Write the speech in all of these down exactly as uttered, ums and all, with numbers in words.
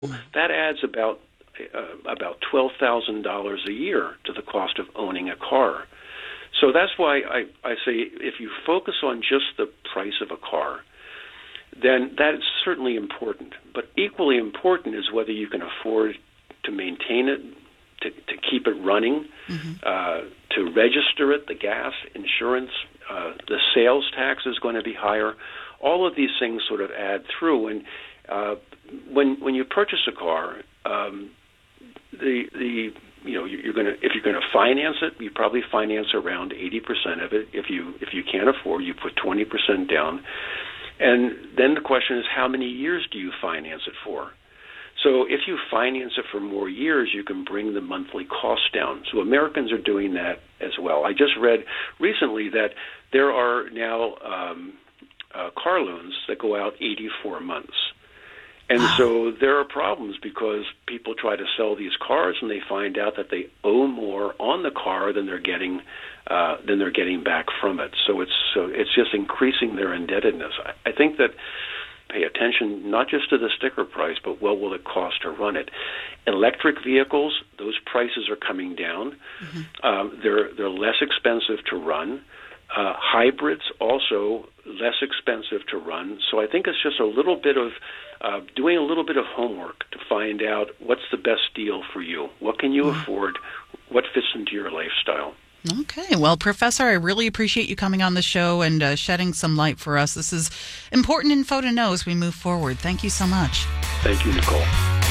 That adds about uh, about twelve thousand dollars a year to the cost of owning a car. So that's why I, I say if you focus on just the price of a car, then that is certainly important. But equally important is whether you can afford to maintain it, to, to keep it running, mm-hmm. uh, to register it, the gas, insurance, uh, the sales tax is going to be higher. All of these things sort of add through. And uh, when when you purchase a car, um, the the you know you're going to if you're going to finance it, you probably finance around eighty percent of it. If you if you can't afford, you put twenty percent down. And then the question is, how many years do you finance it for? So if you finance it for more years, you can bring the monthly cost down. So Americans are doing that as well. I just read recently that there are now um, uh, car loans that go out eighty-four months. And wow. So there are problems because people try to sell these cars and they find out that they owe more on the car than they're getting uh, than they're getting back from it. So it's so it's just increasing their indebtedness. I, I think that pay attention not just to the sticker price, but what will it cost to run it. Electric vehicles, those prices are coming down. Mm-hmm. Um, they're they're less expensive to run. Uh, hybrids also less expensive to run. So I think it's just a little bit of uh, doing a little bit of homework to find out what's the best deal for you. What can you mm-hmm. afford? What fits into your lifestyle? Okay. Well, Professor, I really appreciate you coming on the show and uh, shedding some light for us. This is important info to know as we move forward. Thank you so much. Thank you, Nicole.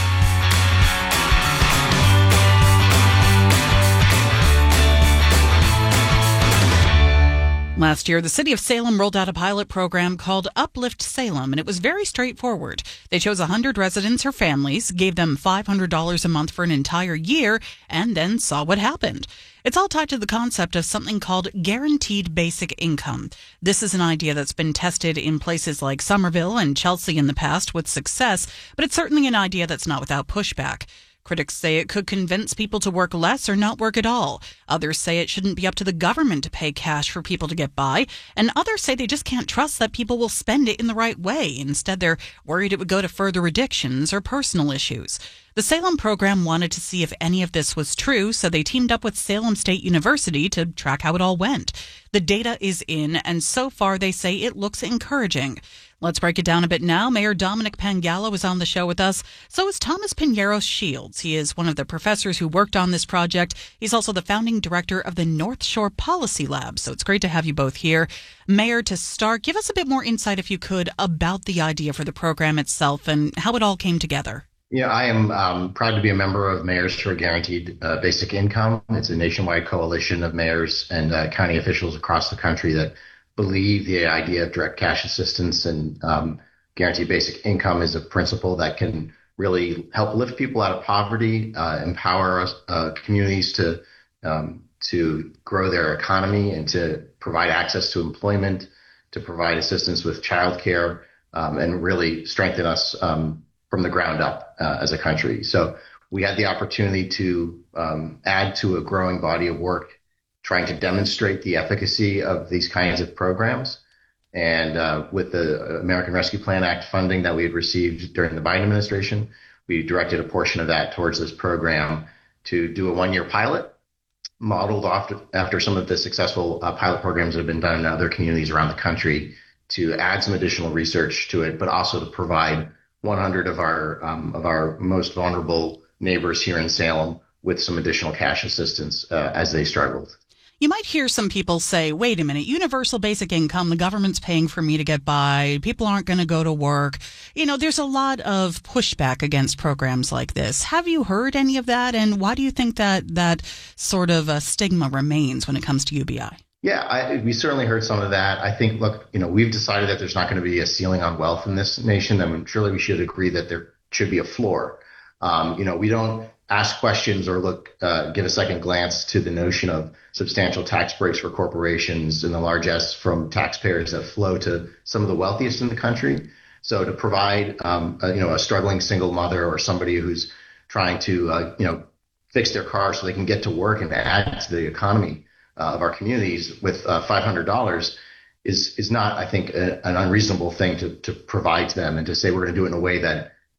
Last year, the city of Salem rolled out a pilot program called Uplift Salem, and it was very straightforward. They chose one hundred residents or families, gave them five hundred dollars a month for an entire year, and then saw what happened. It's all tied to the concept of something called guaranteed basic income. This is an idea that's been tested in places like Somerville and Chelsea in the past with success, but it's certainly an idea that's not without pushback. Critics say it could convince people to work less or not work at all. Others say it shouldn't be up to the government to pay cash for people to get by. And others say they just can't trust that people will spend it in the right way. Instead, they're worried it would go to further addictions or personal issues. The Salem program wanted to see if any of this was true, so they teamed up with Salem State University to track how it all went. The data is in, and so far they say it looks encouraging. Let's break it down a bit now. Mayor Dominic Pangallo is on the show with us. So is Thomas Pinheiro Shields. He is one of the professors who worked on this project. He's also the founding director of the North Shore Policy Lab. So it's great to have you both here. Mayor, to start, give us a bit more insight, if you could, about the idea for the program itself and how it all came together. Yeah, I am um, proud to be a member of Mayors for Guaranteed uh, Basic Income. It's a nationwide coalition of mayors and uh, county officials across the country that believe the idea of direct cash assistance and um, guaranteed basic income is a principle that can really help lift people out of poverty, uh, empower us, uh, communities to um, to grow their economy and to provide access to employment, to provide assistance with childcare, um, and really strengthen us um, from the ground up uh, as a country. So we had the opportunity to um, add to a growing body of work trying to demonstrate the efficacy of these kinds of programs. And uh, with the American Rescue Plan Act funding that we had received during the Biden administration, we directed a portion of that towards this program to do a one-year pilot modeled after, after some of the successful uh, pilot programs that have been done in other communities around the country, to add some additional research to it, but also to provide one hundred of our um, of our most vulnerable neighbors here in Salem with some additional cash assistance uh, as they struggled. You might hear some people say, wait a minute, universal basic income, the government's paying for me to get by, people aren't going to go to work. You know, there's a lot of pushback against programs like this. Have you heard any of that? And why do you think that that sort of a stigma remains when it comes to U B I? Yeah, I, we certainly heard some of that. I think, look, you know, we've decided that there's not going to be a ceiling on wealth in this nation. I mean, surely we should agree that there should be a floor. Um, you know, we don't ask questions or look, uh, give a second glance to the notion of substantial tax breaks for corporations and the largesse from taxpayers that flow to some of the wealthiest in the country. So to provide, um, a, you know, a struggling single mother or somebody who's trying to, uh, you know, fix their car so they can get to work and add to the economy uh, of our communities with uh, five hundred dollars is is not, I think, a, an unreasonable thing to to provide to them, and to say we're going to do it in a way that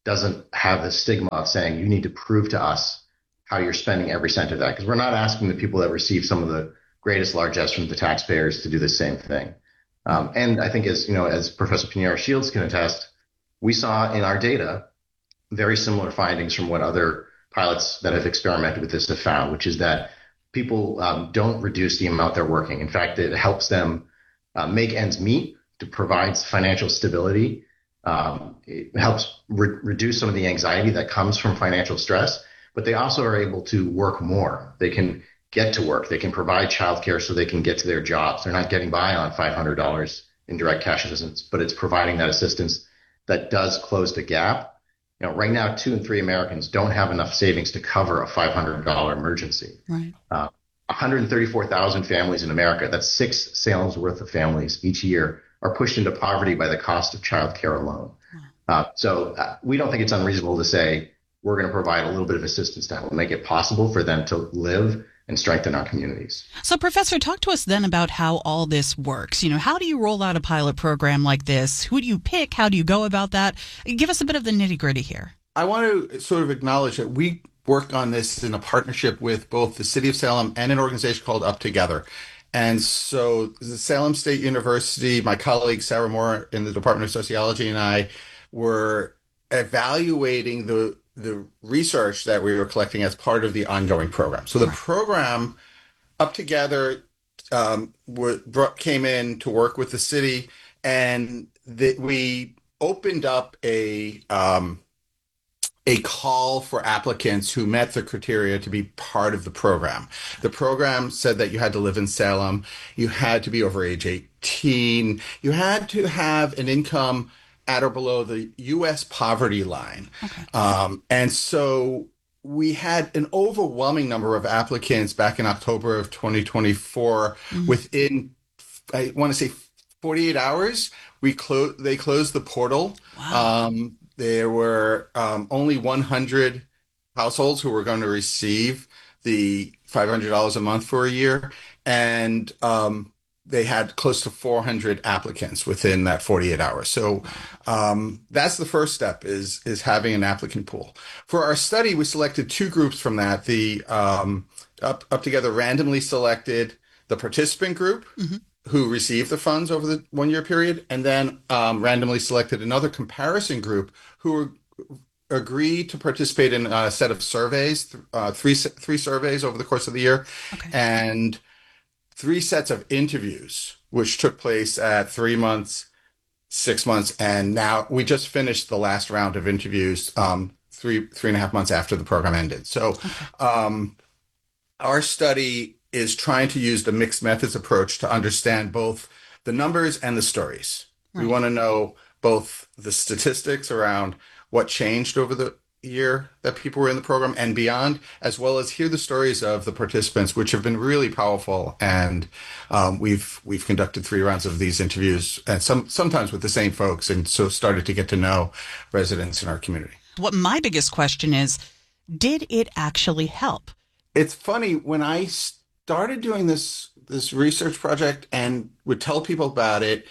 doesn't have the stigma of saying you need to prove to us how you're spending every cent of that. Because we're not asking the people that receive some of the greatest largesse from the taxpayers to do the same thing. Um, and I think, as you know, as Professor Pinheiro Shields can attest, we saw in our data very similar findings from what other pilots that have experimented with this have found, which is that people um, don't reduce the amount they're working. In fact, it helps them uh, make ends meet, to provides financial stability. Um, it helps re- reduce some of the anxiety that comes from financial stress, but they also are able to work more. They can get to work. They can provide childcare so they can get to their jobs. They're not getting by on five hundred dollars in direct cash assistance, but it's providing that assistance that does close the gap. You know, right now, two in three Americans don't have enough savings to cover a five hundred dollars emergency. Right. Uh, one hundred thirty-four thousand families in America, that's six Salem's worth of families each year, are pushed into poverty by the cost of childcare alone. Uh, so uh, we don't think it's unreasonable to say we're going to provide a little bit of assistance to help make it possible for them to live and strengthen our communities. So, Professor, talk to us then about how all this works. You know, how do you roll out a pilot program like this? Who do you pick? How do you go about that? Give us a bit of the nitty-gritty here. I want to sort of acknowledge that we work on this in a partnership with both the City of Salem and an organization called Up Together. And so the Salem State University, my colleague Sarah Moore in the Department of Sociology, and I were evaluating the the research that we were collecting as part of the ongoing program. So the program Up Together um, were, brought, came in to work with the city, and that we opened up a um, a call for applicants who met the criteria to be part of the program. The program said that you had to live in Salem, you had to be over age eighteen, you had to have an income at or below the U S poverty line. Okay. Um, and so we had an overwhelming number of applicants back in October of twenty twenty-four. Mm-hmm. Within, I want to say, forty-eight hours, we clo- they closed the portal. Wow. Um, there were um, only one hundred households who were going to receive the five hundred dollars a month for a year. And um, they had close to four hundred applicants within that forty-eight hours. So um, that's the first step, is is having an applicant pool. For our study, we selected two groups from that. The um, up, up Together randomly selected the participant group, mm-hmm. who received the funds over the one-year period, and then um, randomly selected another comparison group who agreed to participate in a set of surveys, uh, three three surveys over the course of the year, okay. and three sets of interviews, which took place at three months, six months, and now we just finished the last round of interviews um, three three and a half months after the program ended. So okay. um, our study is trying to use the mixed methods approach to understand both the numbers and the stories. Right. We want to know both the statistics around what changed over the year that people were in the program and beyond, as well as hear the stories of the participants, which have been really powerful. And um, we've we've conducted three rounds of these interviews, and some sometimes with the same folks, and so started to get to know residents in our community. What my biggest question is, did it actually help? It's funny, when I started doing this this research project and would tell people about it,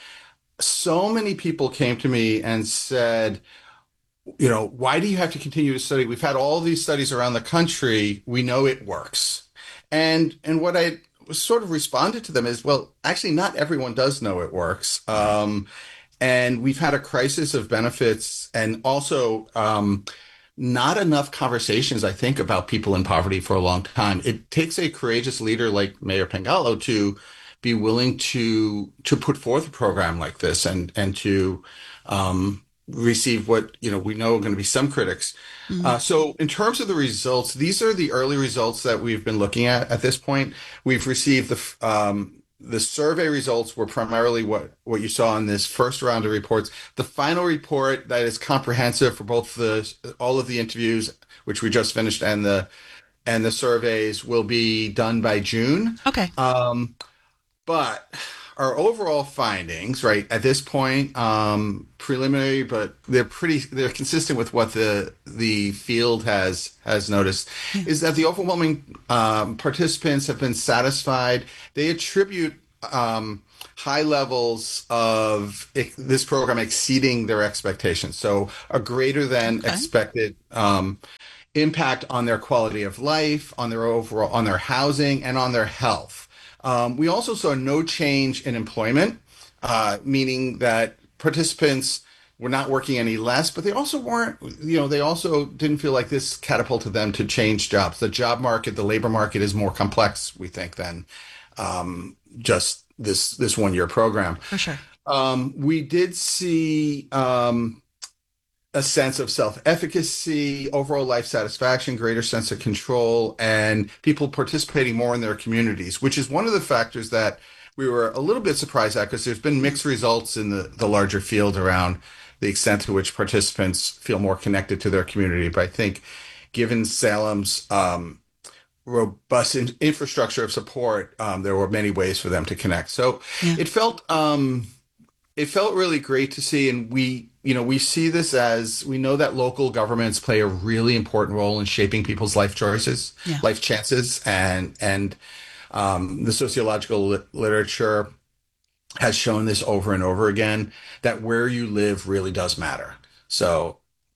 so many people came to me and said, you know, why do you have to continue to study? We've had all these studies around the country. We know it works. And and what I sort of responded to them is, well, actually, not everyone does know it works. Um, and we've had a crisis of benefits, and also um, not enough conversations, I think, about people in poverty for a long time. It takes a courageous leader like Mayor Pengallo to be willing to to put forth a program like this, and and to um, receive what, you know, we know are going to be some critics. Mm-hmm. Uh, so in terms of the results, these are the early results that we've been looking at at this point. We've received the um, the survey results were primarily what, what you saw in this first round of reports. The final report that is comprehensive for both the all of the interviews, which we just finished, and the and the surveys will be done by June. Okay. Um, but our overall findings, right, at this point, um, preliminary, but they're pretty, they're consistent with what the the field has has noticed, yeah. is that the overwhelming um, participants have been satisfied. They attribute um, high levels of ex- this program exceeding their expectations. So a greater than Okay. expected um, impact on their quality of life, on their overall, on their housing, and on their health. Um, we also saw no change in employment, uh, meaning that participants were not working any less, but they also weren't, you know, they also didn't feel like this catapulted them to change jobs. The job market, the labor market is more complex, we think, than um, just this this one year program. For sure. Um, we did see um, a sense of self-efficacy, overall life satisfaction, greater sense of control, and people participating more in their communities, which is one of the factors that we were a little bit surprised at because there's been mixed results in the, the larger field around the extent to which participants feel more connected to their community. But I think given Salem's um, robust in- infrastructure of support, um, there were many ways for them to connect. So Yeah. it felt um, it felt really great to see, and we you know we see this as we know that local governments play a really important role in shaping people's life choices, Yeah. life chances, and and um, the sociological lit- literature has shown this over and over again that where you live really does matter. So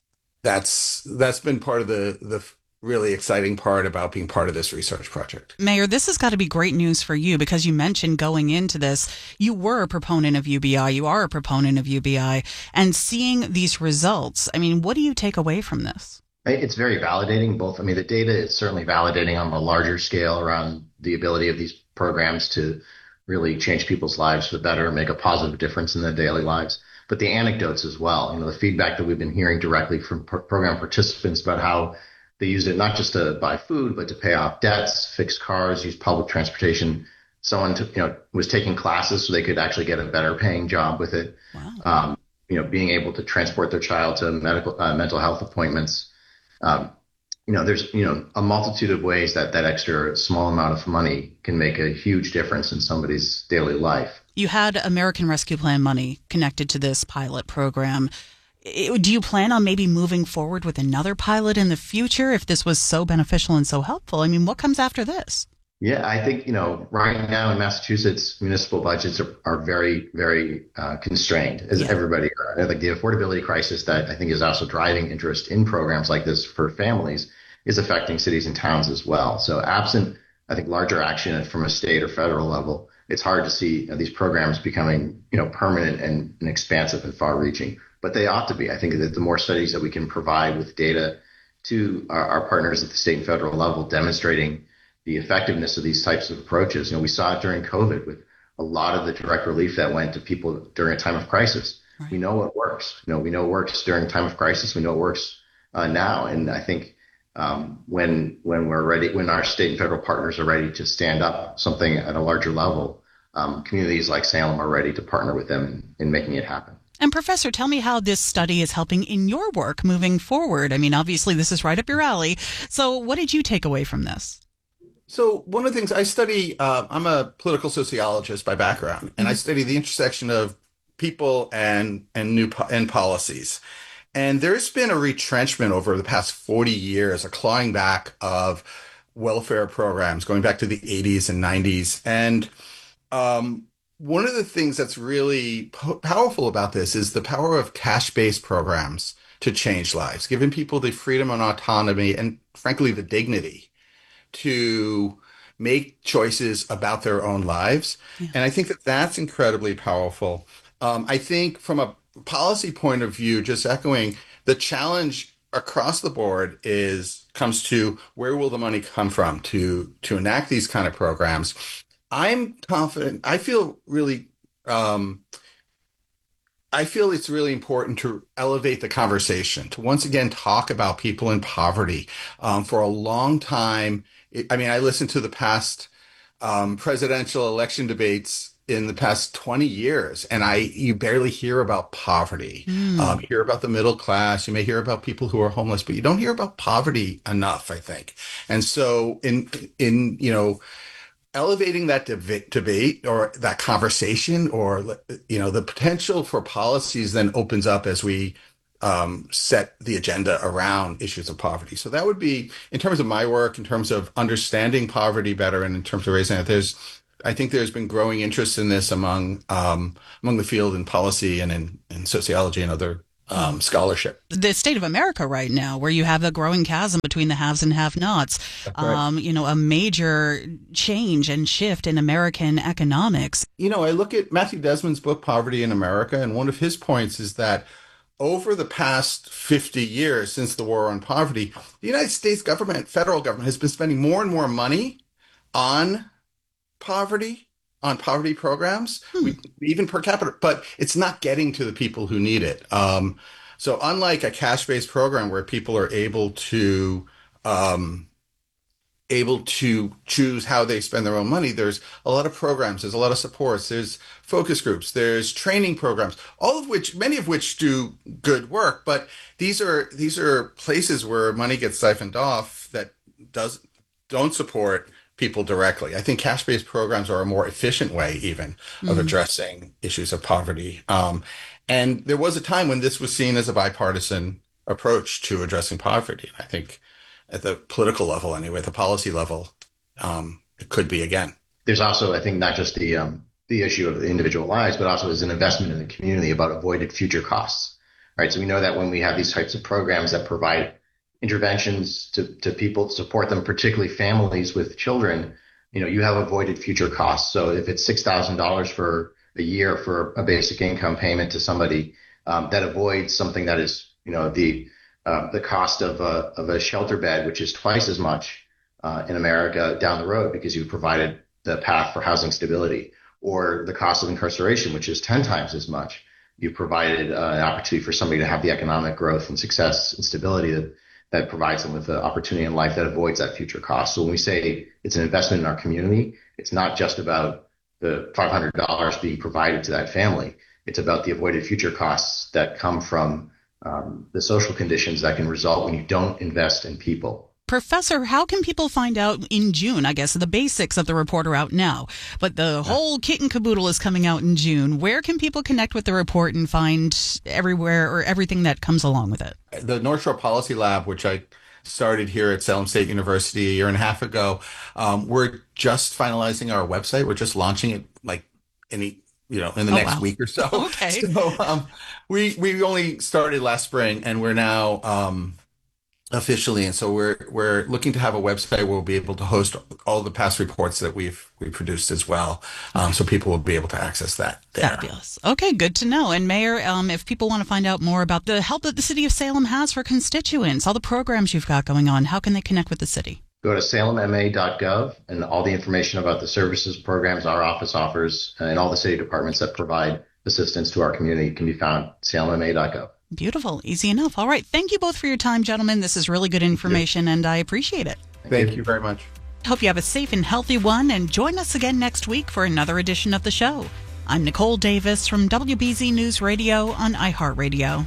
that's that's been part of the the really exciting part about being part of this research project. Mayor, this has got to be great news for you because you mentioned going into this, you were a proponent of U B I, you are a proponent of U B I, and seeing these results, I mean, what do you take away from this? It's very validating. Both, I mean, the data is certainly validating on a larger scale around the ability of these programs to really change people's lives for the better, make a positive difference in their daily lives. But the anecdotes as well, you know, the feedback that we've been hearing directly from pro- program participants about how they used it not just to buy food, but to pay off debts, fix cars, use public transportation. Someone took, you know, was taking classes so they could actually get a better paying job with it. Wow. Um, you know, being able to transport their child to medical, uh, mental health appointments. Um, you know, there's, you know, a multitude of ways that that extra small amount of money can make a huge difference in somebody's daily life. You had American Rescue Plan money connected to this pilot program. I- Do you plan on maybe moving forward with another pilot in the future if this was so beneficial and so helpful? I mean, what comes after this? Yeah, I think, you know, right now in Massachusetts, municipal budgets are, are very, very uh, constrained, as Yeah. everybody are. Like the affordability crisis that I think is also driving interest in programs like this for families is affecting cities and towns as well. So absent, I think, larger action from a state or federal level, it's hard to see you know, these programs becoming, you know, permanent and, and expansive and far-reaching. But they ought to be. I think that the more studies that we can provide with data to our, our partners at the state and federal level demonstrating the effectiveness of these types of approaches. You know, we saw it during COVID with a lot of the direct relief that went to people during a time of crisis. Right. We know what works. You know, we know it works during a time of crisis. We know it works uh, now. And I think um, when when we're ready, when our state and federal partners are ready to stand up something at a larger level, um, communities like Salem are ready to partner with them in, in making it happen. And Professor, tell me how this study is helping in your work moving forward. I mean, obviously, this is right up your alley. So what did you take away from this? So one of the things I study, uh, I'm a political sociologist by background, and I study the intersection of people and and new po- and policies. And there's been a retrenchment over the past forty years, a clawing back of welfare programs going back to the eighties and nineties. And um, one of the things that's really po- powerful about this is the power of cash-based programs to change lives, giving people the freedom and autonomy and, frankly, the dignity to make choices about their own lives. Yeah. And I think that that's incredibly powerful. Um, I think from a policy point of view, just echoing the challenge across the board is comes to where will the money come from to to enact these kind of programs. I'm confident. I feel really um, I feel it's really important to elevate the conversation, to once again talk about people in poverty. Um, for a long time, it, I mean, I listened to the past um, presidential election debates in the past twenty years, and I you barely hear about poverty. Mm. Um, you hear about the middle class, you may hear about people who are homeless, but you don't hear about poverty enough, I think. And so, in in you know elevating that deb- debate or that conversation or you know the potential for policies then opens up as we um, set the agenda around issues of poverty. So that would be in terms of my work, in terms of understanding poverty better, and in terms of raising it. There's I think there's been growing interest in this among um, among the field in policy and in, in sociology and other um, scholarship. The state of America right now, where you have a growing chasm between the haves and have-nots, That's right. um, you know, a major change and shift in American economics. You know, I look at Matthew Desmond's book, Poverty in America, and one of his points is that over the past fifty years since the war on poverty, the United States government, federal government, has been spending more and more money on poverty, on poverty programs, hmm. we, even per capita, but it's not getting to the people who need it. Um, so unlike a cash-based program where people are able to um, able to choose how they spend their own money, there's a lot of programs, there's a lot of supports, there's focus groups, there's training programs, all of which, many of which do good work, but these are these are places where money gets siphoned off that does don't support people directly. I think cash-based programs are a more efficient way even of mm-hmm. addressing issues of poverty. Um, and there was a time when this was seen as a bipartisan approach to addressing poverty. I think at the political level anyway, at the policy level, um, it could be again. There's also, I think, not just the um, the issue of the individual lives, but also as an investment in the community about avoided future costs, right? So we know that when we have these types of programs that provide interventions to, to people, support them, particularly families with children, you know, you have avoided future costs. So if it's six thousand dollars for a year for a basic income payment to somebody, um, that avoids something that is, you know, the uh, the cost of a, of a shelter bed, which is twice as much uh, in America down the road because you provided the path for housing stability, or the cost of incarceration, which is ten times as much. You provided uh, an opportunity for somebody to have the economic growth and success and stability that that provides them with the opportunity in life that avoids that future cost. So when we say it's an investment in our community, it's not just about the five hundred dollars being provided to that family. It's about the avoided future costs that come from um, the social conditions that can result when you don't invest in people. Professor, how can people find out in June? I guess the basics of the report are out now, but the whole kit and caboodle is coming out in June. Where can people connect with the report and find everywhere or everything that comes along with it? The North Shore Policy Lab, which I started here at Salem State University a year and a half ago, um, we're just finalizing our website. We're just launching it like any, you know, in the oh, next wow. week or so. Okay. So um, we we only started last spring, and we're now um, officially, and so we're we're looking to have a website where we'll be able to host all the past reports that we've we produced as well, um, so people will be able to access that there. Fabulous. Okay, good to know. And Mayor, um, if people want to find out more about the help that the city of Salem has for constituents, all the programs you've got going on, how can they connect with the city? Go to salem m a dot gov, and all the information about the services, programs our office offers, and all the city departments that provide assistance to our community can be found at salem m a dot gov. Beautiful. Easy enough. All right. Thank you both for your time, gentlemen. This is really good information, and I appreciate it. Thank you very much. Hope you have a safe and healthy one, and join us again next week for another edition of the show. I'm Nicole Davis from W B Z News Radio on iHeartRadio.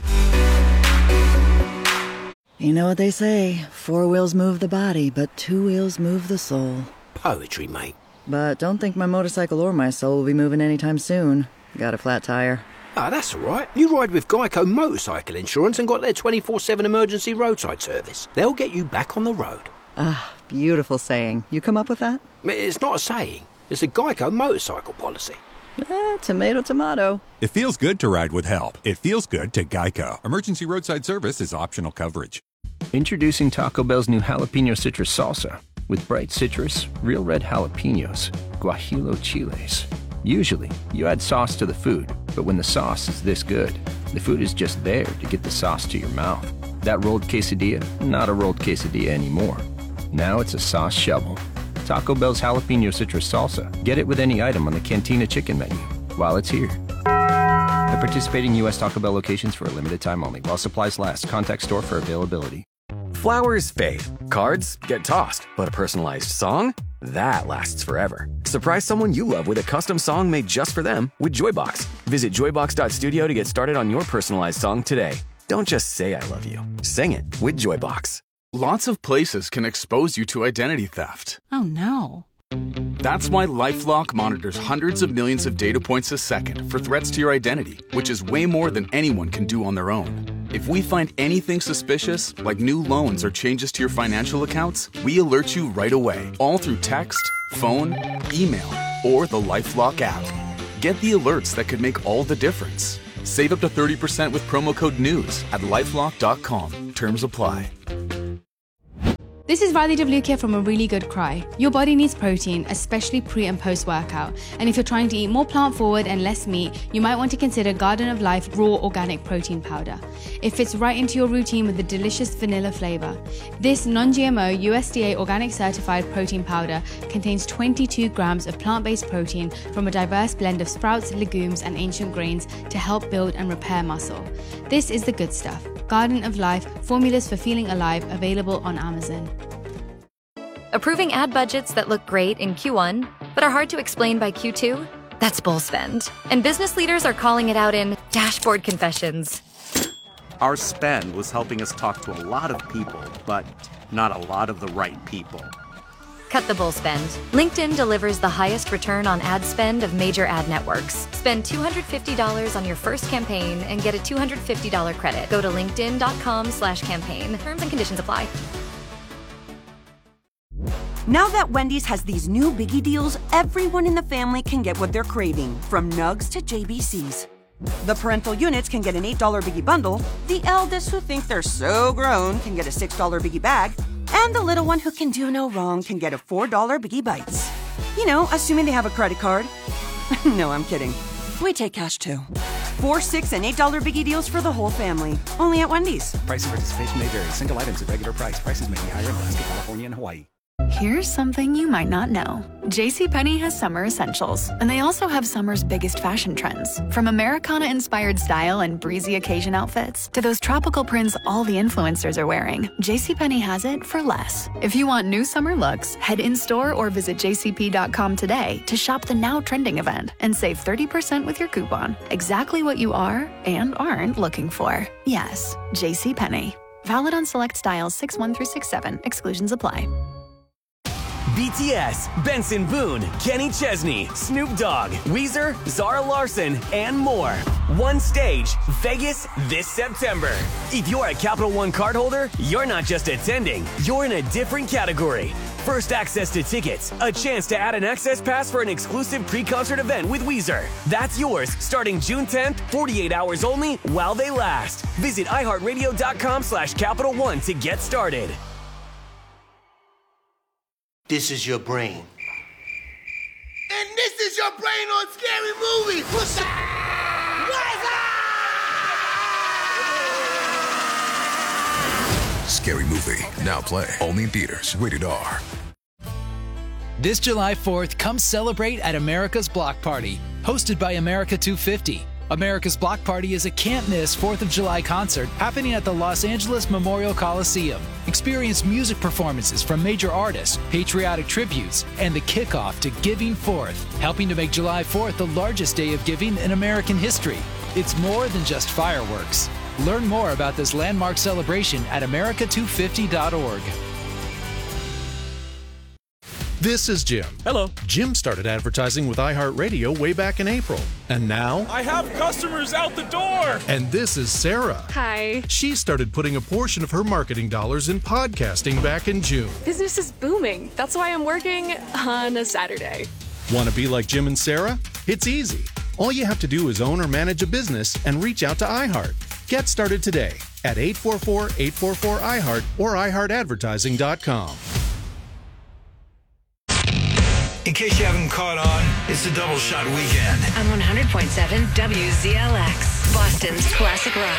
You know what they say, four wheels move the body, but two wheels move the soul. Poetry, mate. But don't think my motorcycle or my soul will be moving anytime soon. Got a flat tire. Ah, that's all right. You ride with Geico Motorcycle Insurance and got their twenty-four seven emergency roadside service. They'll get you back on the road. Ah, beautiful saying. You come up with that? It's not a saying. It's a Geico motorcycle policy. Eh, tomato, tomato. It feels good to ride with help. It feels good to Geico. Emergency roadside service is optional coverage. Introducing Taco Bell's new jalapeno citrus salsa. With bright citrus, real red jalapenos, guajillo chiles. Usually, you add sauce to the food, but when the sauce is this good, the food is just there to get the sauce to your mouth. That rolled quesadilla, not a rolled quesadilla anymore. Now it's a sauce shovel. Taco Bell's jalapeno citrus salsa. Get it with any item on the Cantina chicken menu while it's here. At participating U S Taco Bell locations for a limited time only. While supplies last. Contact store for availability. Flowers fade. Cards get tossed. But a personalized song? That lasts forever. Surprise someone you love with a custom song made just for them with Joybox. Visit joybox dot studio to get started on your personalized song today. Don't just say I love you. Sing it with Joybox. Lots of places can expose you to identity theft. Oh, no. That's why LifeLock monitors hundreds of millions of data points a second for threats to your identity, which is way more than anyone can do on their own. If we find anything suspicious, like new loans or changes to your financial accounts, we alert you right away, all through text, phone, email, or the LifeLock app. Get the alerts that could make all the difference. Save up to thirty percent with promo code NEWS at lifelock dot com. Terms apply. This is Riley DeVlukia from A Really Good Cry. Your body needs protein, especially pre and post workout. And if you're trying to eat more plant forward and less meat, you might want to consider Garden of Life Raw Organic Protein Powder. It fits right into your routine with a delicious vanilla flavor. This non-G M O U S D A organic certified protein powder contains twenty-two grams of plant-based protein from a diverse blend of sprouts, legumes, and ancient grains to help build and repair muscle. This is the good stuff. Garden of Life, formulas for feeling alive, available on Amazon. Approving ad budgets that look great in Q one, but are hard to explain by Q two? That's bull spend. And business leaders are calling it out in dashboard confessions. Our spend was helping us talk to a lot of people, but not a lot of the right people. Cut the bull spend. LinkedIn delivers the highest return on ad spend of major ad networks. Spend two hundred fifty dollars on your first campaign and get a two hundred fifty dollars credit. Go to linkedin.com slash campaign. Terms and conditions apply. Now that Wendy's has these new biggie deals, everyone in the family can get what they're craving, from nugs to J B Cs. The parental units can get an eight dollar biggie bundle, the eldest who think they're so grown can get a six dollar biggie bag, and the little one who can do no wrong can get a four dollar biggie bites. You know, assuming they have a credit card. No, I'm kidding. We take cash too. Four, six, and eight dollar biggie deals for the whole family. Only at Wendy's. Price and participation may vary. Single items at regular price. Prices may be higher in Alaska, California, and Hawaii. Here's something you might not know. JCPenney has summer essentials, and they also have summer's biggest fashion trends. From Americana-inspired style and breezy occasion outfits to those tropical prints all the influencers are wearing, JCPenney has it for less. If you want new summer looks, head in-store or visit j c p dot com today to shop the now trending event and save thirty percent with your coupon. Exactly what you are and aren't looking for. Yes, JCPenney. Valid on select styles six one through six seven. Exclusions apply. B T S, Benson Boone, Kenny Chesney, Snoop Dogg, Weezer, Zara Larsson, and more. One stage, Vegas this September. If you're a Capital One cardholder, you're not just attending, you're in a different category. First access to tickets, a chance to add an access pass for an exclusive pre-concert event with Weezer. That's yours starting June tenth, forty-eight hours only while they last. Visit iHeartRadio.com slash Capital One to get started. This is your brain. And this is your brain on Scary Movie. What's up? Scary Movie, now play only in theaters. Rated R. This July fourth, come celebrate at America's Block Party, hosted by America two fifty. America's Block Party is a can't-miss fourth of July concert happening at the Los Angeles Memorial Coliseum. Experience music performances from major artists, patriotic tributes, and the kickoff to Giving Fourth, helping to make July fourth the largest day of giving in American history. It's more than just fireworks. Learn more about this landmark celebration at america two fifty dot org. This is Jim. Hello. Jim started advertising with iHeartRadio way back in April. And now... I have customers out the door! And this is Sarah. Hi. She started putting a portion of her marketing dollars in podcasting back in June. Business is booming. That's why I'm working on a Saturday. Want to be like Jim and Sarah? It's easy. All you have to do is own or manage a business and reach out to iHeart. Get started today at eight four four, eight four four, I heart or i heart advertising dot com. In case you haven't caught on, it's the Double Shot Weekend. On one hundred point seven W Z L X, Boston's classic rock.